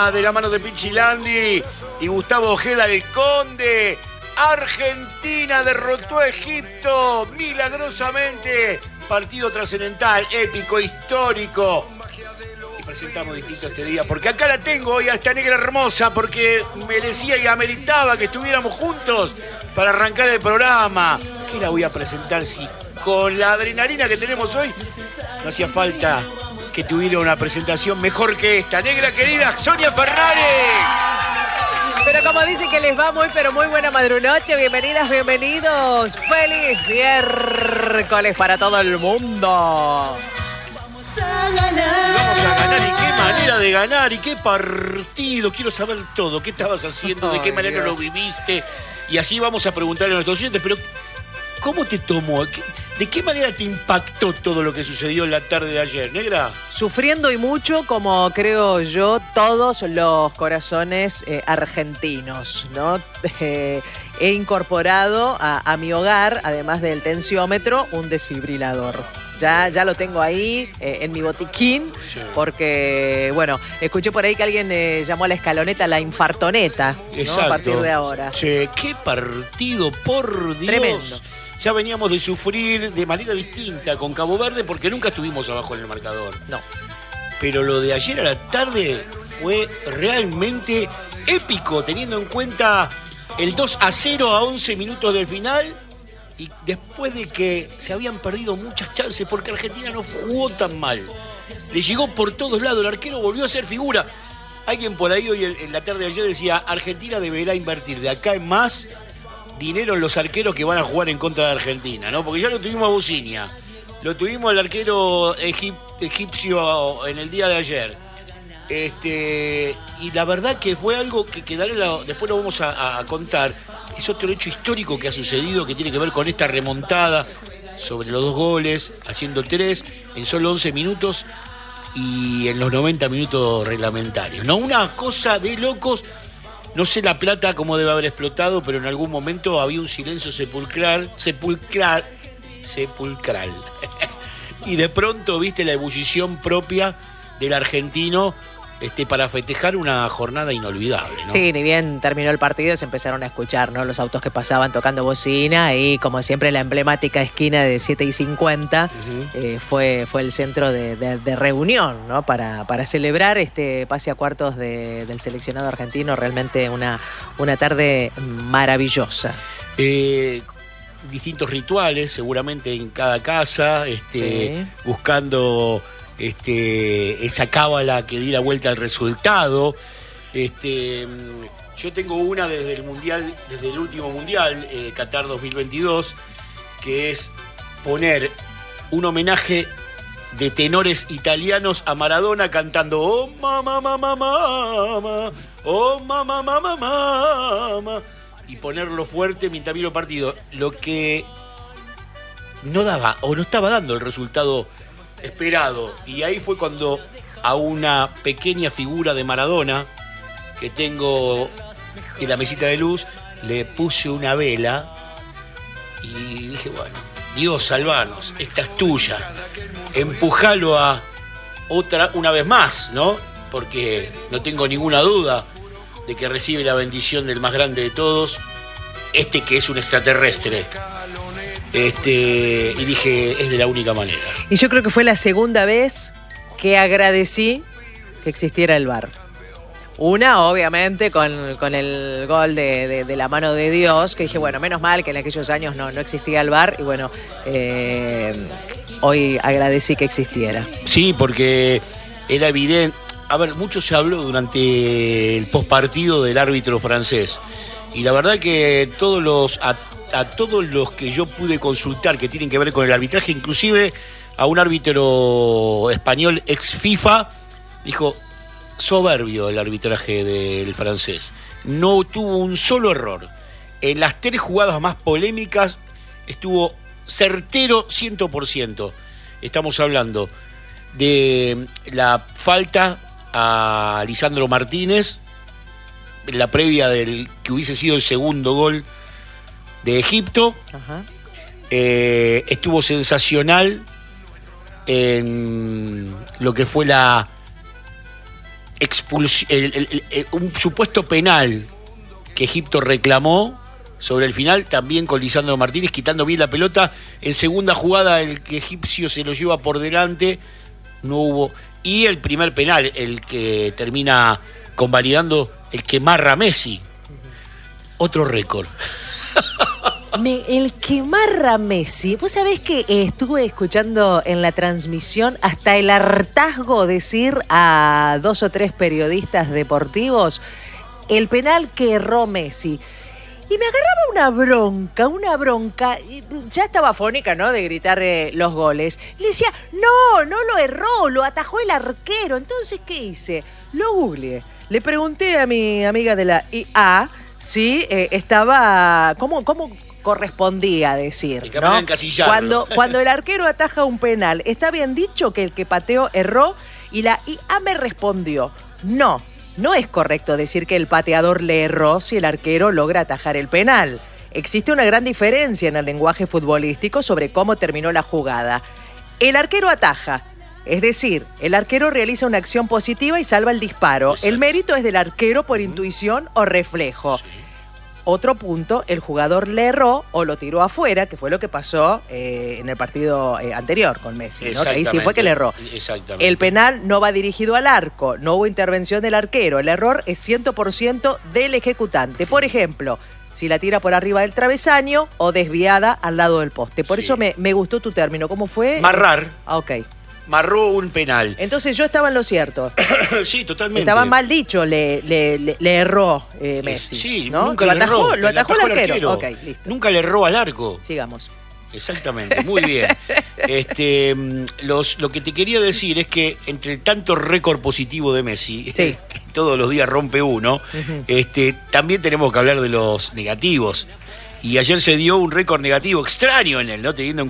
Argentina de la mano de Pichilandi y Gustavo Ojeda el Conde. Argentina derrotó a Egipto milagrosamente. Partido trascendental, épico, histórico. Y presentamos distinto este día, porque acá la tengo hoy a esta negra hermosa, porque merecía y ameritaba que estuviéramos juntos para arrancar el programa. ¿Qué la voy a presentar si con la adrenalina que tenemos hoy no hacía falta que tuviera una presentación mejor que esta? Negra querida, Sonia Ferrari. Pero como dicen que les va muy, pero muy buena madrunoche. Bienvenidas, bienvenidos. ¡Feliz miércoles para todo el mundo! Vamos a ganar, y qué manera de ganar, y qué partido. Quiero saber todo. ¿Qué estabas haciendo? ¿De qué manera lo viviste? Y así vamos a preguntarle a nuestros oyentes, pero ¿cómo te tomó? ¿De qué manera te impactó todo lo que sucedió en la tarde de ayer, negra? Sufriendo y mucho, como creo yo, todos los corazones argentinos, ¿no? He incorporado a mi hogar, además del tensiómetro, un desfibrilador. Ya lo tengo ahí en mi botiquín, sí. Porque, bueno, escuché por ahí que alguien llamó a la escaloneta la infartoneta, ¿no? A partir de ahora. Che, qué partido, por Dios. Tremendo. Ya veníamos de sufrir de manera distinta con Cabo Verde porque nunca estuvimos abajo en el marcador. No. Pero lo de ayer a la tarde fue realmente épico, teniendo en cuenta el 2-0 a 11 minutos del final y después de que se habían perdido muchas chances porque Argentina no jugó tan mal. Le llegó por todos lados, el arquero volvió a ser figura. Alguien por ahí hoy en la tarde de ayer decía, Argentina deberá invertir de acá en más dinero en los arqueros que van a jugar en contra de Argentina, ¿no? Porque ya lo tuvimos a Bucinia, lo tuvimos al arquero egipcio en el día de ayer. Y la verdad que fue algo que después lo vamos a contar. Es otro hecho histórico que ha sucedido, que tiene que ver con esta remontada sobre los 2 goles, haciendo 3 en solo 11 minutos y en los 90 minutos reglamentarios, ¿no? Una cosa de locos. No sé La Plata cómo debe haber explotado, pero en algún momento había un silencio sepulcral. Y de pronto viste la ebullición propia del argentino para festejar una jornada inolvidable, ¿no? Sí, ni bien terminó el partido se empezaron a escuchar, ¿no? Los autos que pasaban tocando bocina y como siempre la emblemática esquina de 7:50 fue el centro de reunión, ¿no? Para celebrar este pase a cuartos del seleccionado argentino. Realmente una tarde maravillosa. Distintos rituales seguramente en cada casa, sí. Buscando esa cábala que diera vuelta al resultado. Yo tengo una desde el último mundial, Qatar 2022, que es poner un homenaje de tenores italianos a Maradona cantando "Oh mamá, mamá, mamá, oh mamá, mamá, mamá", y ponerlo fuerte mientras miro el partido, lo que no daba o no estaba dando el resultado esperado. Y ahí fue cuando a una pequeña figura de Maradona que tengo en la mesita de luz le puse una vela y dije, bueno, Dios, salvanos, esta es tuya, empujalo a una vez más, ¿no? Porque no tengo ninguna duda de que recibe la bendición del más grande de todos, que es un extraterrestre. Y dije, es de la única manera. Y yo creo que fue la segunda vez que agradecí que existiera el VAR. Una, obviamente, con el gol de la mano de Dios, que dije, bueno, menos mal que en aquellos años no existía el VAR, y bueno, hoy agradecí que existiera. Sí, porque era evidente. A ver, mucho se habló durante el postpartido del árbitro francés. Y la verdad que a todos los que yo pude consultar que tienen que ver con el arbitraje, inclusive a un árbitro español ex FIFA, dijo, soberbio el arbitraje del francés. No tuvo un solo error. En las 3 jugadas más polémicas estuvo certero 100%. Estamos hablando de la falta a Lisandro Martínez, la previa del que hubiese sido el segundo gol de Egipto. Ajá. Estuvo sensacional en lo que fue la un supuesto penal que Egipto reclamó sobre el final, también con Lisandro Martínez, quitando bien la pelota. En segunda jugada, el que egipcio se lo lleva por delante, no hubo. Y el primer penal, el que termina convalidando, el que marra Messi. Otro récord. El que marra Messi. Vos sabés que estuve escuchando en la transmisión hasta el hartazgo decir a 2 o 3 periodistas deportivos el penal que erró Messi. Y me agarraba una bronca, ya estaba afónica, ¿no?, de gritar los goles. Y le decía, no lo erró, lo atajó el arquero. Entonces, ¿qué hice? Lo googleé. Le pregunté a mi amiga de la IA si estaba, ¿cómo correspondía decir, ¿no? Cuando el arquero ataja un penal, ¿está bien dicho que el que pateó erró? Y la IA me respondió, no es correcto decir que el pateador le erró si el arquero logra atajar el penal. Existe una gran diferencia en el lenguaje futbolístico sobre cómo terminó la jugada. El arquero ataja, es decir, el arquero realiza una acción positiva y salva el disparo. Exacto. El mérito es del arquero por intuición o reflejo. Sí. Otro punto, el jugador le erró o lo tiró afuera, que fue lo que pasó en el partido anterior con Messi, ¿no? Que ahí sí fue que le erró. Exactamente. El penal no va dirigido al arco, no hubo intervención del arquero. El error es 100% del ejecutante. Por ejemplo, si la tira por arriba del travesaño o desviada al lado del poste. Por eso me gustó tu término. ¿Cómo fue? Marrar. Ok. Marró un penal. Entonces yo estaba en lo cierto. Sí, totalmente. Estaba mal dicho, le erró Messi. Sí, ¿no? Nunca le erró. Lo atajó el arquero. Okay, listo. Nunca le erró al arco. Sigamos. Exactamente, muy bien. Lo que te quería decir es que entre tanto récord positivo de Messi, sí, que todos los días rompe uno, también tenemos que hablar de los negativos. Y ayer se dio un récord negativo extraño en él, ¿no? Teniendo en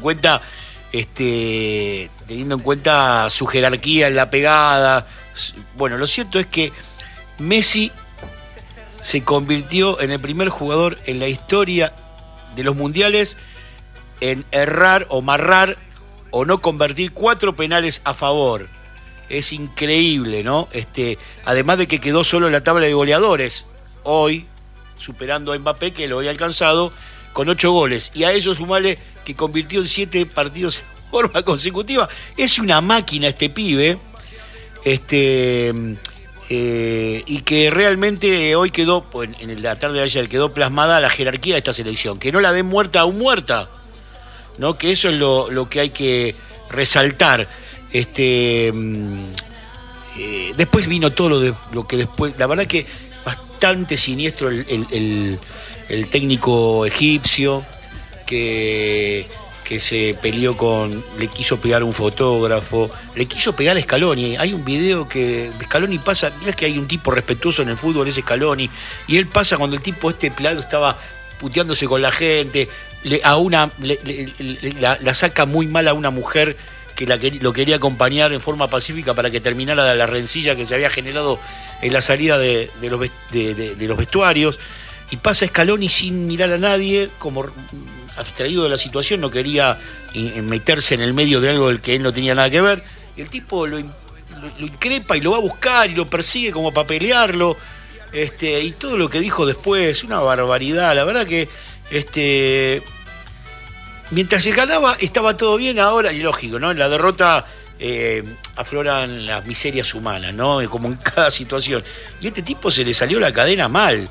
cuenta su jerarquía en la pegada. Bueno, lo cierto es que Messi se convirtió en el primer jugador en la historia de los mundiales en errar o marrar o no convertir 4 penales a favor. Es increíble, ¿no? Además de que quedó solo en la tabla de goleadores hoy, superando a Mbappé, que lo había alcanzado con 8 goles. Y a eso sumale que convirtió en 7 partidos en forma consecutiva. Es una máquina este pibe. Y que realmente hoy quedó, pues, en la tarde de ayer quedó plasmada la jerarquía de esta selección. Que no la den muerta aún muerta, ¿no? Que eso es lo que hay que resaltar. Después vino todo lo que después. La verdad que bastante siniestro el técnico egipcio que se peleó le quiso pegar a un fotógrafo, le quiso pegar a Scaloni. Hay un video que Scaloni pasa, es que hay un tipo respetuoso en el fútbol, es Scaloni, y él pasa cuando el tipo pelado estaba puteándose con la gente, la saca muy mal a una mujer que lo quería acompañar en forma pacífica para que terminara la rencilla que se había generado en la salida de los vestuarios, y pasa Scaloni sin mirar a nadie, como abstraído de la situación, no quería meterse en el medio de algo del que él no tenía nada que ver, y el tipo lo increpa y lo va a buscar y lo persigue como para pelearlo, y todo lo que dijo después, una barbaridad. La verdad que mientras se ganaba estaba todo bien. Ahora, y lógico, ¿no? En la derrota afloran las miserias humanas, ¿no? Como en cada situación. Y a este tipo se le salió la cadena mal.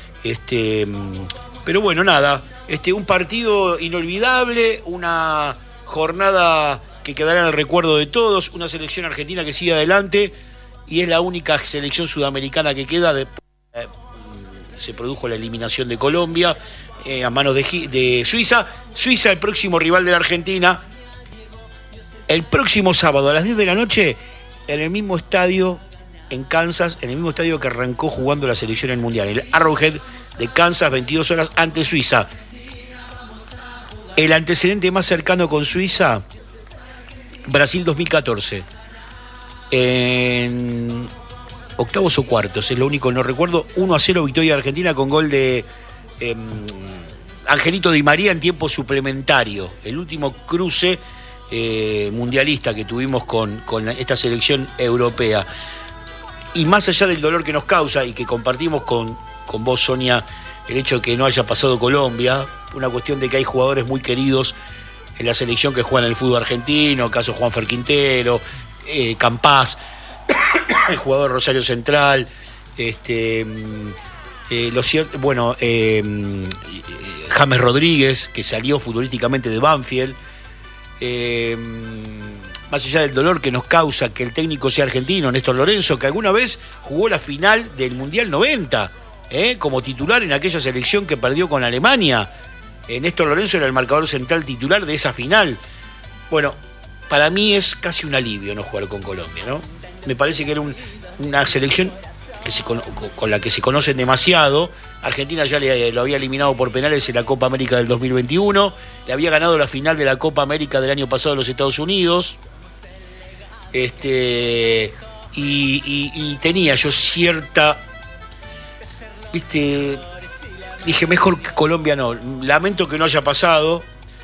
Pero bueno, nada. Un partido inolvidable, una jornada que quedará en el recuerdo de todos, una selección argentina que sigue adelante y es la única selección sudamericana que queda. Se produjo la eliminación de Colombia a manos de Suiza. Suiza, el próximo rival de la Argentina, el próximo sábado a las 10 de la noche en el mismo estadio en Kansas, en el mismo estadio que arrancó jugando la selección en el Mundial, el Arrowhead de Kansas, 22 horas ante Suiza. El antecedente más cercano con Suiza, Brasil 2014. En octavos o cuartos, es lo único que no recuerdo. 1-0 victoria de Argentina con gol de Angelito Di María en tiempo suplementario. El último cruce mundialista que tuvimos con esta selección europea. Y más allá del dolor que nos causa y que compartimos con vos, Sonia, el hecho de que no haya pasado Colombia, una cuestión de que hay jugadores muy queridos en la selección que juegan en el fútbol argentino, caso Juanfer Quintero, Campás, el jugador de Rosario Central, James Rodríguez, que salió futbolísticamente de Banfield. Más allá del dolor que nos causa que el técnico sea argentino, Néstor Lorenzo, que alguna vez jugó la final del Mundial 90, como titular en aquella selección que perdió con Alemania. Néstor Lorenzo era el marcador central titular de esa final. Bueno, para mí es casi un alivio no jugar con Colombia, ¿no? Me parece que era una selección que con la que se conocen demasiado. Argentina ya lo había eliminado por penales en la Copa América del 2021, le había ganado la final de la Copa América del año pasado a los Estados Unidos. Y tenía yo cierta, dije, mejor que Colombia no. Lamento que no haya pasado,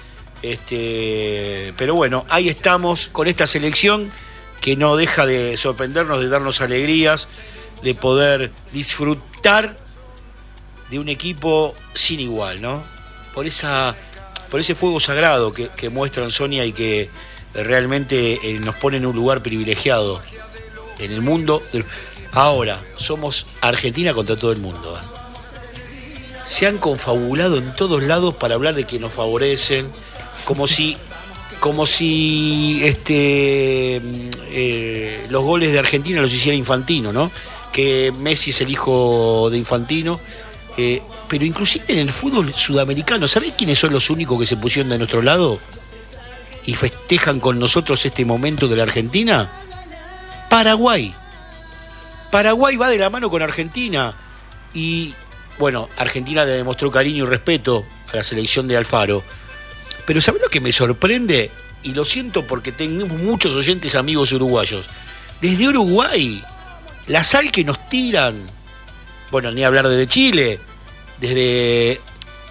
pero bueno, ahí estamos con esta selección que no deja de sorprendernos, de darnos alegrías, de poder disfrutar de un equipo sin igual, ¿no? Por ese fuego sagrado que muestran, Sonia, y que realmente nos pone en un lugar privilegiado en el mundo. Ahora, somos Argentina contra todo el mundo. Se han confabulado en todos lados para hablar de que nos favorecen, como si los goles de Argentina los hiciera Infantino, ¿no? Que Messi es el hijo de Infantino. Pero inclusive en el fútbol sudamericano, ¿sabés quiénes son los únicos que se pusieron de nuestro lado y festejan con nosotros este momento de la Argentina? Paraguay. Paraguay va de la mano con Argentina. Y bueno, Argentina le demostró cariño y respeto a la selección de Alfaro. Pero ¿sabés lo que me sorprende? Y lo siento porque tenemos muchos oyentes amigos uruguayos. Desde Uruguay, la sal que nos tiran. Bueno, ni hablar desde Chile, desde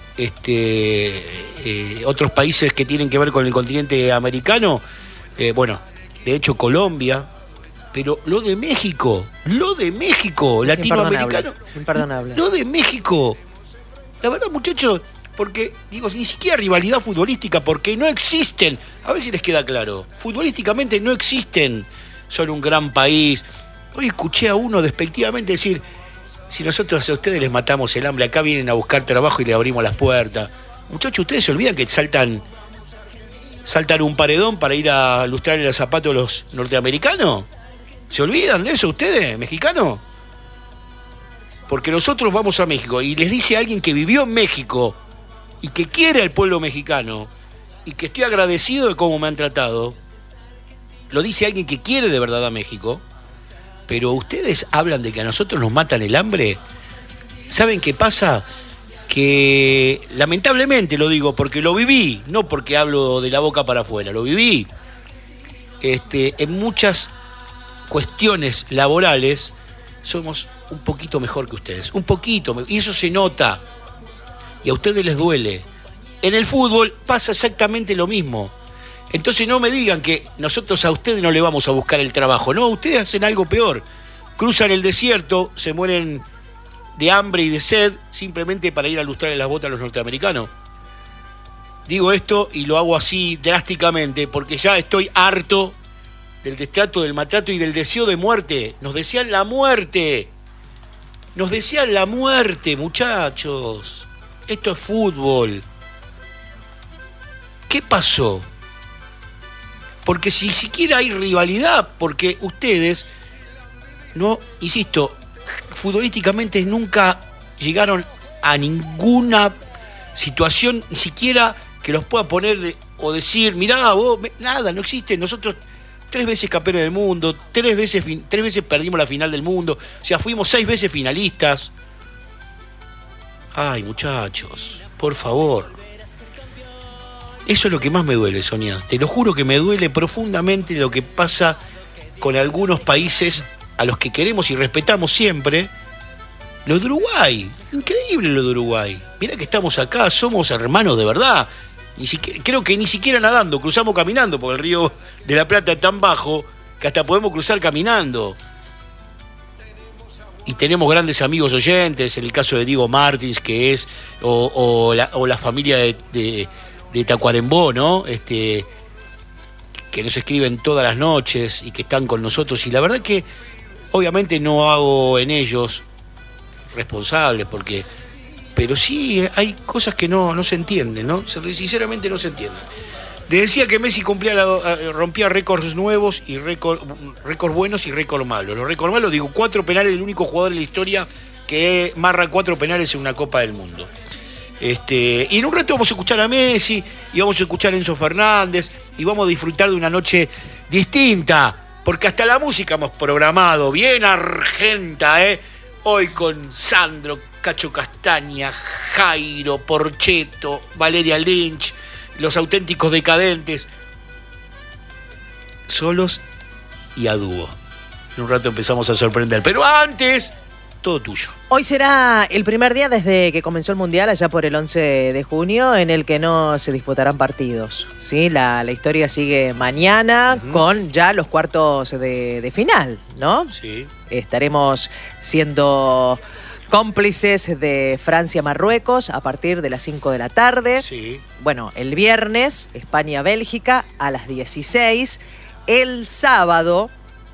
otros países que tienen que ver con el continente americano. Bueno, de hecho Colombia. Pero lo de México, latinoamericano. Imperdonable. Lo de México. La verdad, muchachos, porque, digo, ni siquiera rivalidad futbolística, porque no existen. A ver si les queda claro. Futbolísticamente no existen. Son un gran país. Hoy escuché a uno despectivamente decir: si nosotros a ustedes les matamos el hambre, acá vienen a buscar trabajo y le abrimos las puertas. Muchachos, ¿ustedes se olvidan que saltan un paredón para ir a lustrarle los zapatos a los norteamericanos? ¿Se olvidan de eso ustedes, mexicanos? Porque nosotros vamos a México y les dice a alguien que vivió en México y que quiere al pueblo mexicano y que estoy agradecido de cómo me han tratado. Lo dice alguien que quiere de verdad a México. Pero ustedes hablan de que a nosotros nos matan el hambre. ¿Saben qué pasa? Que lamentablemente lo digo porque lo viví, no porque hablo de la boca para afuera, lo viví. En muchas cuestiones laborales somos un poquito mejor que ustedes, un poquito, y eso se nota, y a ustedes les duele. En el fútbol pasa exactamente lo mismo. Entonces no me digan que nosotros a ustedes no le vamos a buscar el trabajo. No, ustedes hacen algo peor. Cruzan el desierto, se mueren de hambre y de sed simplemente para ir a lustrarle las botas a los norteamericanos. Digo esto y lo hago así drásticamente porque ya estoy harto del destrato, del maltrato y del deseo de muerte. Nos desean la muerte. Nos desean la muerte, muchachos. Esto es fútbol. ¿Qué pasó? Porque si siquiera hay rivalidad, porque ustedes, no, insisto, futbolísticamente nunca llegaron a ninguna situación, ni siquiera que los pueda poner o decir, mirá, vos, nada, no existe. Nosotros 3 veces campeones del mundo, 3 veces perdimos la final del mundo, o sea, fuimos 6 veces finalistas. Ay, muchachos, por favor. Eso es lo que más me duele, Sonia. Te lo juro que me duele profundamente lo que pasa con algunos países a los que queremos y respetamos siempre. Lo de Uruguay, increíble lo de Uruguay. Mirá que estamos acá, somos hermanos de verdad. Creo que ni siquiera nadando, cruzamos caminando, porque el río de la Plata es tan bajo que hasta podemos cruzar caminando. y tenemos grandes amigos oyentes, en el caso de Diego Martins, que es, o la familia de Tacuarembó, ¿no? Que nos escriben todas las noches y que están con nosotros, y la verdad que obviamente no hago en ellos responsables, pero sí hay cosas que no se entienden, ¿no? Sinceramente no se entienden. Les decía que Messi rompía récords nuevos y récords buenos y récords malos. Los récords malos, digo, 4 penales del único jugador en la historia que marra 4 penales en una Copa del Mundo. Y en un rato vamos a escuchar a Messi, y vamos a escuchar a Enzo Fernández, y vamos a disfrutar de una noche distinta, porque hasta la música hemos programado, bien argenta, hoy con Sandro, Cacho Castaña, Jairo, Porchetto, Valeria Lynch, Los Auténticos Decadentes, solos y a dúo. En un rato empezamos a sorprender, pero antes, todo tuyo. Hoy será el primer día desde que comenzó el Mundial, allá por el 11 de junio, en el que no se disputarán partidos, ¿sí? La historia sigue mañana, con ya los cuartos de final, ¿no? Sí. Estaremos siendo cómplices de Francia-Marruecos a partir de las 5 de la tarde. Sí. Bueno, el viernes, España-Bélgica a las 16. El sábado...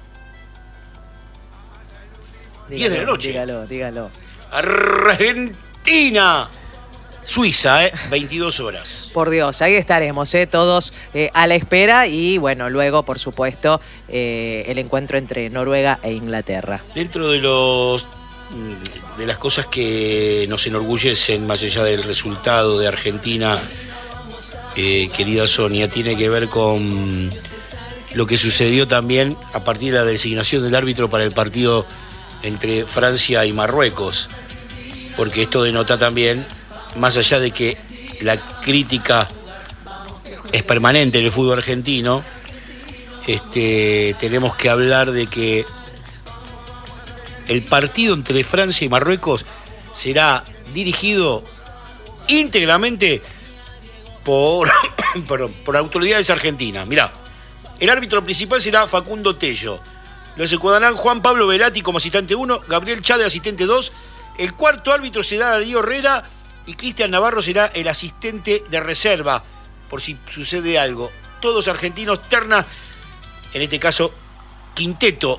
10 de la noche. Dígalo. Argentina, Suiza, 22 horas. Por Dios, ahí estaremos, todos a la espera, y bueno, luego, por supuesto, el encuentro entre Noruega e Inglaterra. Dentro de las cosas que nos enorgullecen, más allá del resultado de Argentina, querida Sonia, tiene que ver con lo que sucedió también a partir de la designación del árbitro para el partido entre Francia y Marruecos, porque esto denota también, más allá de que la crítica es permanente en el fútbol argentino, tenemos que hablar de que el partido entre Francia y Marruecos será dirigido íntegramente por autoridades argentinas. Mirá, el árbitro principal será Facundo Tello. Lo secuadarán Juan Pablo Velati como asistente 1, Gabriel Chade asistente 2. El cuarto árbitro será Darío Herrera y Cristian Navarro será el asistente de reserva, por si sucede algo. Todos argentinos, terna, en este caso, quinteto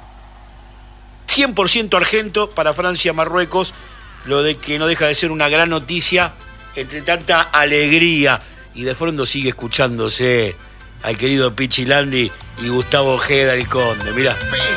100% argento para Francia-Marruecos, lo de que no deja de ser una gran noticia entre tanta alegría. Y de fondo sigue escuchándose al querido Pichi Landi y Gustavo Ojeda, el Conde. Mirá.